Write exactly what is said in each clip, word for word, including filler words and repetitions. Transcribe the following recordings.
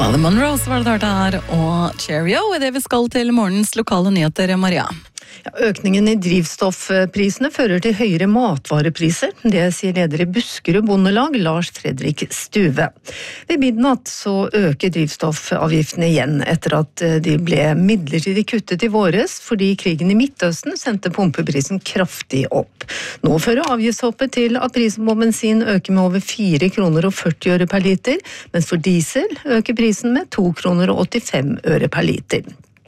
The Monroes var det der, og Cheerio er det vi skal til morgens lokale nyheter, Maria. Ja, økningen i drivstoffprisene fører til høyere matvarepriser. Det sier leder i Buskerud Bondelag, Lars Fredrik Stuve. Ved midnatt så øker drivstoffavgiftene igjen etter at de ble midlertidig kuttet i våres, fordi krigen i Midtøsten sendte pumpeprisen kraftig opp. Nå fører avgiftshoppet til at prisen på bensin øker med over fire kroner og førti øre per liter, mens for diesel øker prisen med to kroner og åttifem øre per liter.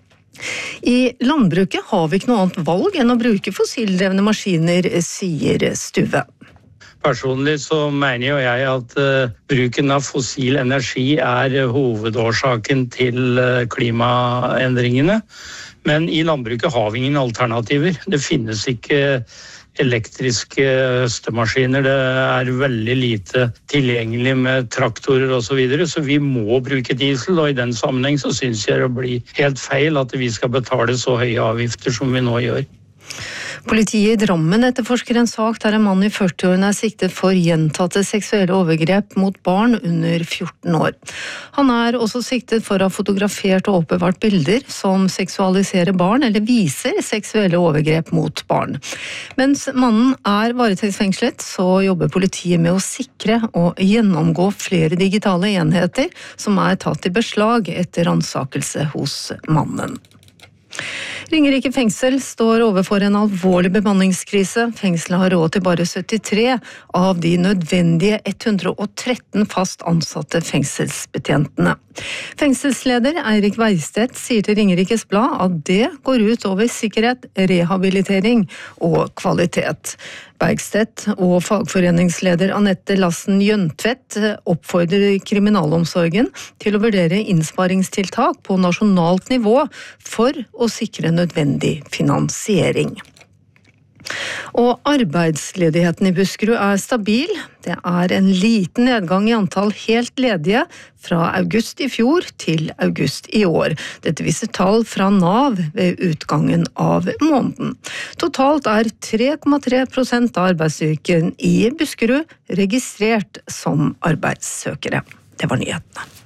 I landbruket har vi ikke noe annet valg enn å bruke fossildrevne maskiner, sier Stuve. Personlig så mener jo jeg at uh, bruken av fossil energi er hovedårsaken til uh, klimaendringene. Men i landbruket har vi ingen alternativer. Det finnes ikke elektriske høstemaskiner. Det er veldig lite tilgjengelig med traktorer og så videre, så vi må bruke diesel, og i den sammenheng så synes jeg det blir helt feil at vi skal betale så høye avgifter som vi nå gjør. Politiet i Drammen etterforsker en sak der en mann i førtiårene er siktet for gjentatte seksuelle overgrep mot barn under fjorten år. Han er også siktet for å ha fotografert og oppbevart bilder som seksualiserer barn eller viser seksuelle overgrep mot barn. Mens mannen er varetektsfengslet, så jobber politiet med å sikre og gjennomgå flere digitale enheter som er tatt i beslag etter ransakelse hos mannen. Ringerike fengsel står overfor en alvorlig bemanningskrise. Fengselet har råd til bare syttitre av de nødvendige ett hundre og tretten fast ansatte fengselsbetjentene. Fengselsleder Eirik Weistedt sier til Ringerikes Blad at det går ut over sikkerhet, rehabilitering og kvalitet. Weistedt og fagforeningsleder Anette Lassen Jøntvedt oppfordrer kriminalomsorgen til å vurdere innsparingstiltak på nasjonalt nivå for å sikre nødvendig finansiering. Og arbeidsledigheten i Buskerud er stabil. Det er en liten nedgang i antall helt ledige fra august i fjor til august i år. Dette viser tall fra Nav ved utgangen av måneden. Totalt er tre komma tre prosent av arbeidsstyrken i Buskerud registrert som arbeidssøkere. Det var nyhetene.